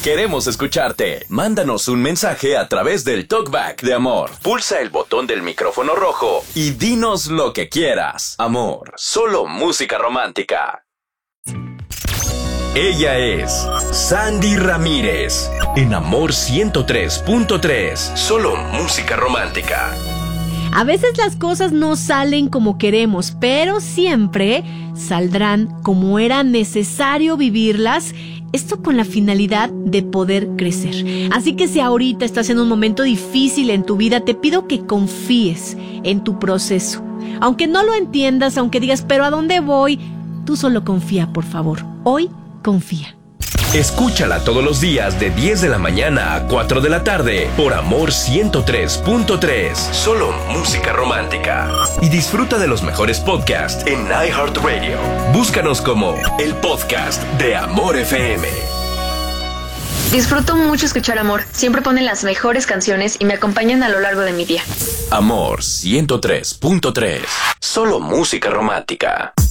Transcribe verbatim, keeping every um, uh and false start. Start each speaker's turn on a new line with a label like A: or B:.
A: Queremos escucharte. Mándanos un mensaje a través del Talkback de Amor. Pulsa el botón del micrófono rojo y dinos lo que quieras. Amor, solo música romántica. Ella es Sandy Ramírez. En Amor ciento tres punto tres. Solo música romántica.
B: A veces las cosas no salen como queremos, pero siempre saldrán como era necesario vivirlas. Esto con la finalidad de poder crecer. Así que si ahorita estás en un momento difícil en tu vida, te pido que confíes en tu proceso. Aunque no lo entiendas, aunque digas, pero ¿a dónde voy? Tú solo confía, por favor. Hoy, confía.
A: Escúchala todos los días de diez de la mañana a cuatro de la tarde por Amor ciento tres punto tres. Solo música romántica. Y disfruta de los mejores podcasts en iHeartRadio. Búscanos como el podcast de Amor F M.
C: Disfruto mucho escuchar Amor. Siempre ponen las mejores canciones y me acompañan a lo largo de mi día.
A: Amor ciento tres punto tres. Solo música romántica.